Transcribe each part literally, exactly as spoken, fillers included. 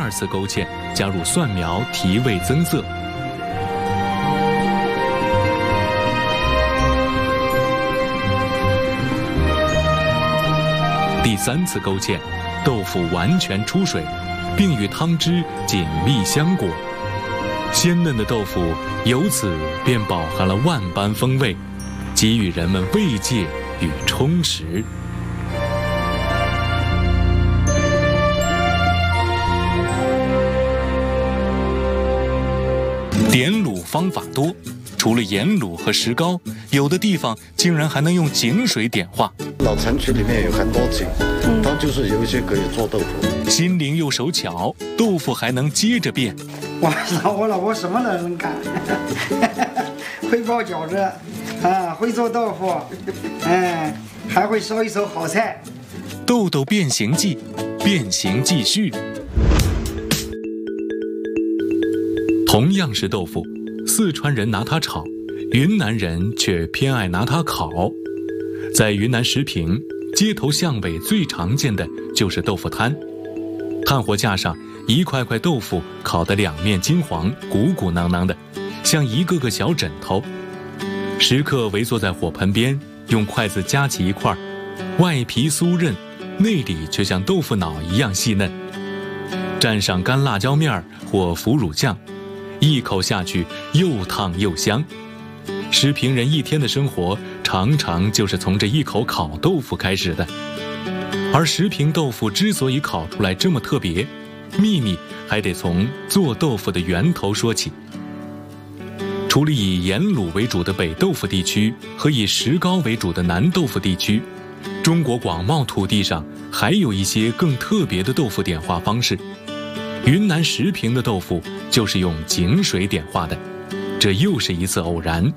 二次勾芡，加入蒜苗提味增色。第三次勾芡，豆腐完全出水，并与汤汁紧密相裹。鲜嫩的豆腐由此便饱含了万般风味，给予人们慰藉与充实。点卤方法多，除了盐卤和石膏，有的地方竟然还能用井水点化。 老城区里面有很多井，它就是有一些可以做豆腐。 心灵又手巧，豆腐还能接着变。 哇塞，我老婆什么都能干，会包饺子，啊，会做豆腐，哎，还会烧一手好菜。 豆豆变形记，变形继续。同样是豆腐，四川人拿它炒，云南人却偏爱拿它烤。在云南石屏，街头巷尾最常见的就是豆腐摊。炭火架上，一块块豆腐烤得两面金黄，鼓鼓囊囊的，像一个个小枕头。食客围坐在火盆边，用筷子夹起一块，外皮酥韧，内里却像豆腐脑一样细嫩。蘸上干辣椒面或腐乳酱，一口下去又烫又香。石屏人一天的生活常常就是从这一口烤豆腐开始的。而石屏豆腐之所以烤出来这么特别，秘密还得从做豆腐的源头说起。除了以盐卤为主的北豆腐地区和以石膏为主的南豆腐地区，中国广袤土地上还有一些更特别的豆腐点化方式。云南石屏的豆腐就是用井水点化的，这又是一次偶然。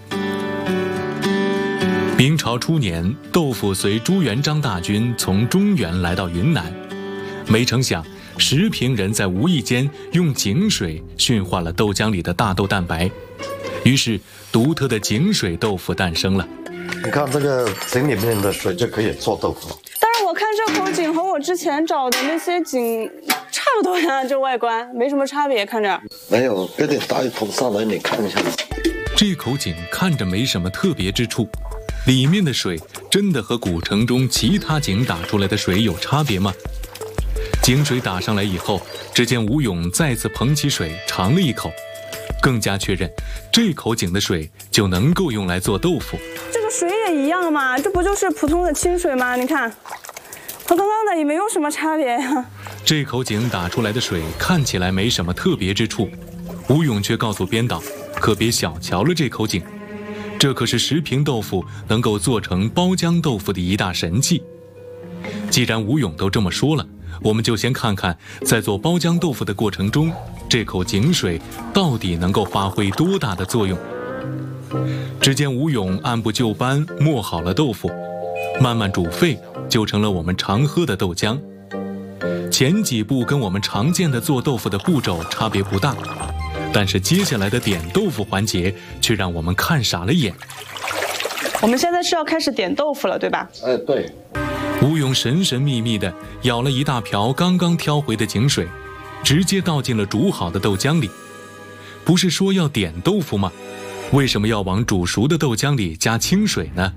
明朝初年，豆腐随朱元璋大军从中原来到云南，没成想石屏人在无意间用井水驯化了豆浆里的大豆蛋白，于是独特的井水豆腐诞生了。 你看这个井里面的水就可以做豆腐。 但是我看这口井和我之前找的那些井差不多呀，这外观没什么差别，看着。 没有，给你打一桶上来，你看一下。 这口井看着没什么特别之处，里面的水真的和古城中其他井打出来的水有差别吗？井水打上来以后，只见吴勇再次捧起水尝了一口，更加确认这口井的水就能够用来做豆腐。 这个水也一样嘛，这不就是普通的清水吗？你看和刚刚的也没有什么差别呀。 这口井打出来的水看起来没什么特别之处，吴勇却告诉编导，可别小瞧了这口井，这可是石屏豆腐能够做成包浆豆腐的一大神器。既然吴勇都这么说了，我们就先看看在做包浆豆腐的过程中，这口井水到底能够发挥多大的作用。只见吴勇按部就班磨好了豆腐，慢慢煮沸，就成了我们常喝的豆浆。前几步跟我们常见的做豆腐的步骤差别不大，但是接下来的点豆腐环节却让我们看傻了眼。 我们现在是要开始点豆腐了，对吧？ 哎，对。 吴勇神神秘秘地舀了一大瓢刚刚挑回的井水，直接倒进了煮好的豆浆里。不是说要点豆腐吗？为什么要往煮熟的豆浆里加清水呢？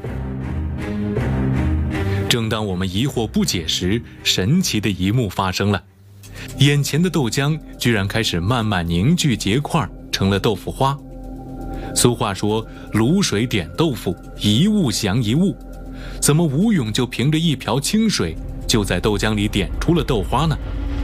正当我们疑惑不解时，神奇的一幕发生了，眼前的豆浆居然开始慢慢凝聚结块，成了豆腐花。俗话说卤水点豆腐，一物降一物，怎么吴勇就凭着一瓢清水就在豆浆里点出了豆花呢？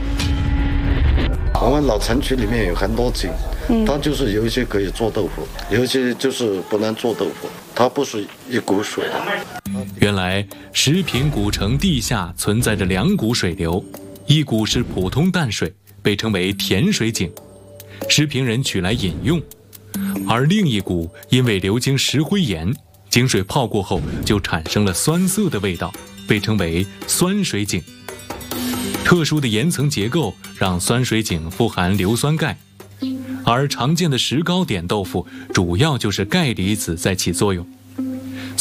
我们老城区里面有很多井，它就是有一些可以做豆腐，有一些就是不能做豆腐，它不是一股水。 原来石屏古城地下存在着两股水流，一股是普通淡水，被称为甜水井，石屏人取来饮用；而另一股因为流经石灰岩，井水泡过后就产生了酸涩的味道，被称为酸水井。特殊的岩层结构让酸水井富含硫酸钙，而常见的石膏点豆腐主要就是钙离子在起作用。